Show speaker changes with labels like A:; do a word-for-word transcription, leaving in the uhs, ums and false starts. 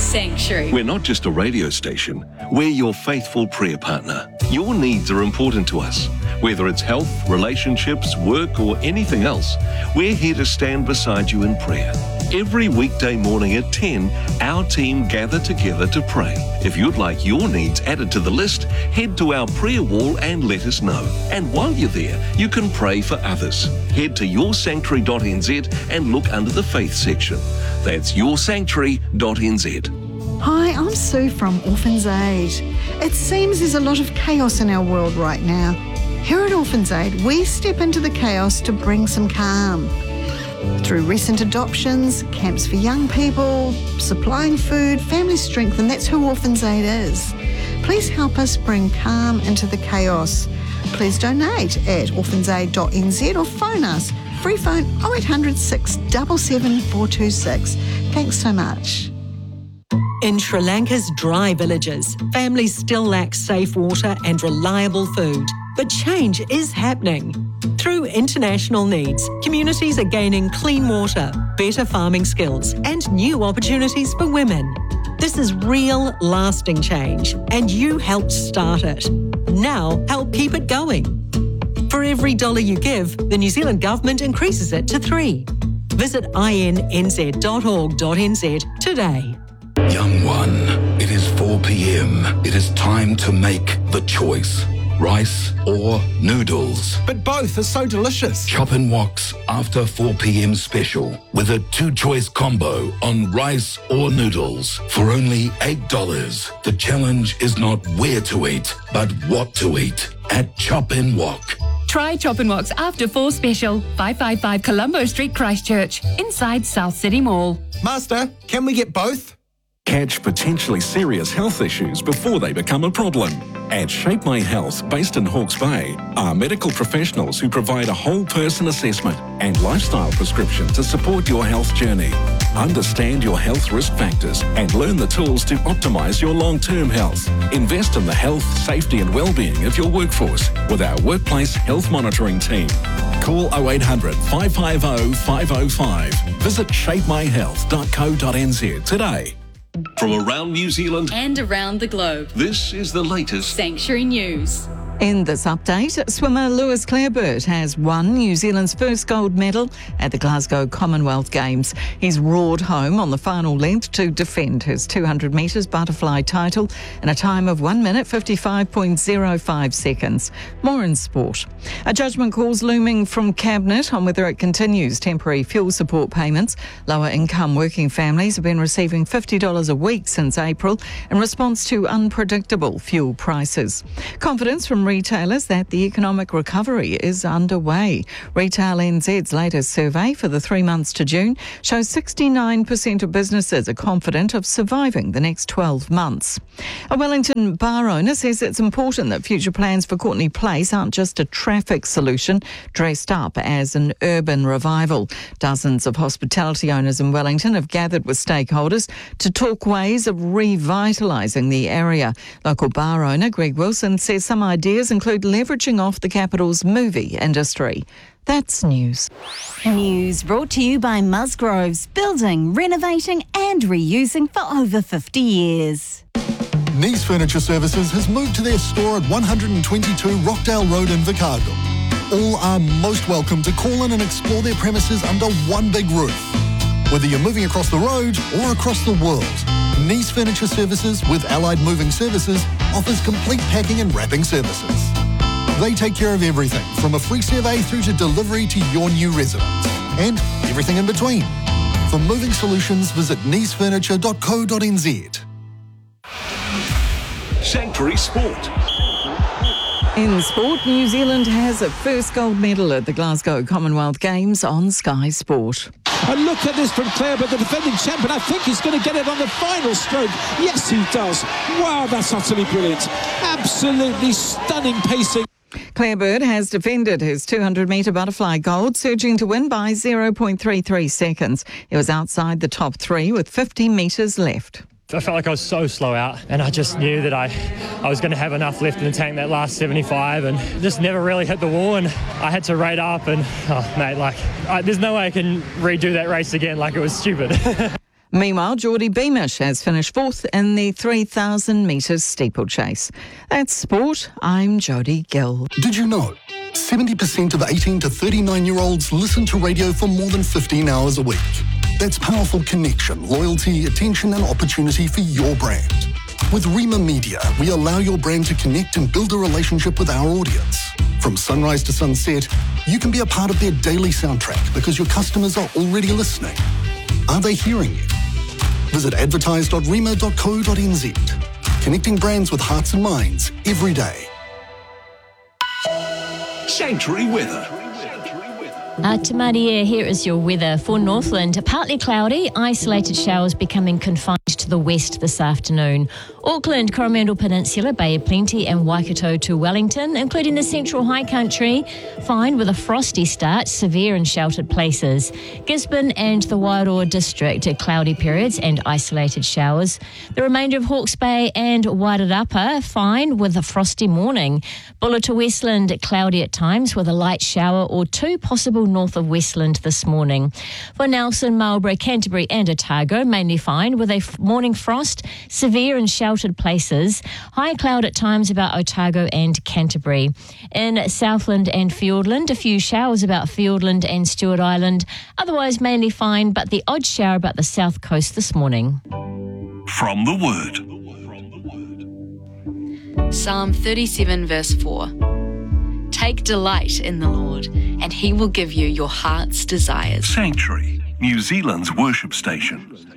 A: Sanctuary.
B: We're not just a radio station, we're your faithful prayer partner. Your needs are important to us. Whether it's health, relationships, work, or anything else, we're here to stand beside you in prayer. Every weekday morning at ten, our team gather together to pray. If you'd like your needs added to the list, head to our prayer wall and let us know. And while you're there, you can pray for others. Head to your sanctuary dot n z and look under the faith section. That's your sanctuary dot n z.
C: Hi, I'm Sue from Orphans Aid. It seems there's a lot of chaos in our world right now. Here at Orphans Aid, we step into the chaos to bring some calm. Through recent adoptions, camps for young people, supplying food, family strength, and that's who Orphans Aid is. Please help us bring calm into the chaos. Please donate at orphans aid dot n z or phone us. Free phone oh eight hundred, six seven seven, four two six. Thanks so much.
D: In Sri Lanka's dry villages, families still lack safe water and reliable food. But change is happening. Through international needs, communities are gaining clean water, better farming skills, and new opportunities for women. This is real, lasting change, and you helped start it. Now, help keep it going. For every dollar you give, the New Zealand Government increases it to three. Visit i n n z dot org dot n z today.
E: Young one, it is four p.m. It is time to make the choice. Rice or noodles.
F: But both are so delicious.
E: Chop and Wok's after four p.m. special with a two-choice combo on rice or noodles for only eight dollars. The challenge is not where to eat, but what to eat at Chop and Wok.
G: Try Chop and Wok's After Four Special, five fifty-five Colombo Street, Christchurch, inside South City Mall.
F: Master, can we get both?
H: Catch potentially serious health issues before they become a problem. At Shape My Health, based in Hawke's Bay, are medical professionals who provide a whole person assessment and lifestyle prescription to support your health journey. Understand your health risk factors and learn the tools to optimise your long-term health. Invest in the health, safety and well-being of your workforce with our workplace health monitoring team. Call oh eight hundred, five five oh, five oh five. Visit shape my health dot co dot n z today.
B: From around New Zealand
A: and around the globe,
B: this is the latest
A: Sanctuary News.
D: In this update, swimmer Lewis Clareburt has won New Zealand's first gold medal at the Glasgow Commonwealth Games. He's roared home on the final length to defend his two hundred metres butterfly title in a time of one minute fifty-five point oh five seconds. More in sport. A judgment call's looming from Cabinet on whether it continues temporary fuel support payments. Lower income working families have been receiving fifty dollars a week since April in response to unpredictable fuel prices. Confidence from retailers that the economic recovery is underway. Retail N Z's latest survey for the three months to June shows sixty-nine percent of businesses are confident of surviving the next twelve months. A Wellington bar owner says it's important that future plans for Courtney Place aren't just a traffic solution dressed up as an urban revival. Dozens of hospitality owners in Wellington have gathered with stakeholders to talk ways of revitalising the area. Local bar owner Greg Wilson says some ideas include leveraging off the capital's movie industry. That's news.
I: News brought to you by Musgroves, building, renovating and reusing for over fifty years.
J: Nice Furniture Services has moved to their store at one twenty-two Rockdale Road in Invercargill. All are most welcome to call in and explore their premises under one big roof. Whether you're moving across the road or across the world, Nice Furniture Services with Allied Moving Services offers complete packing and wrapping services. They take care of everything from a free survey through to delivery to your new residence and everything in between. For moving solutions, visit nice furniture dot co dot n z.
B: Sanctuary Sport.
D: In sport, New Zealand has a first gold medal at the Glasgow Commonwealth Games on Sky Sport.
K: And look at this from Clareburt, the defending champion. I think he's going to get it on the final stroke. Yes, he does. Wow, that's utterly brilliant. Absolutely stunning pacing.
D: Clareburt has defended his two hundred metre butterfly gold, surging to win by zero point three three seconds. He was outside the top three with fifty metres left.
L: I felt like I was so slow out, and I just knew that I, I was going to have enough left in the tank that last seventy-five, and just never really hit the wall, and I had to rate up, and oh mate, like I, there's no way I can redo that race again. Like, it was stupid.
D: Meanwhile, Geordie Beamish has finished fourth in the three thousand metres steeplechase. That's sport. I'm Jodie Gill.
J: Did you know seventy percent of eighteen to thirty-nine-year-olds listen to radio for more than fifteen hours a week? That's powerful connection, loyalty, attention and opportunity for your brand. With Rima Media, we allow your brand to connect and build a relationship with our audience. From sunrise to sunset, you can be a part of their daily soundtrack because your customers are already listening. Are they hearing you? Visit advertise dot rima dot co dot n z. Connecting brands with hearts and minds every day.
B: Sanctuary weather.
M: Uh, Te Maria, here is your weather for Northland. Partly cloudy, isolated showers becoming confined to the west this afternoon. Auckland, Coromandel Peninsula, Bay of Plenty and Waikato to Wellington, including the central high country, fine with a frosty start, severe in sheltered places. Gisborne and the Wairoa district, cloudy periods and isolated showers. The remainder of Hawke's Bay and Wairarapa, fine with a frosty morning. Bulla to Westland, cloudy at times with a light shower or two possible north of Westland this morning. For Nelson, Marlborough, Canterbury and Otago, mainly fine with a f- morning frost, severe in sheltered places. High cloud at times about Otago and Canterbury. In Southland and Fiordland, a few showers about Fiordland and Stewart Island. Otherwise mainly fine, but the odd shower about the south coast this morning.
B: From the Word.
A: Psalm thirty-seven verse four. Take delight in the Lord, and he will give you your heart's desires.
B: Sanctuary, New Zealand's worship station.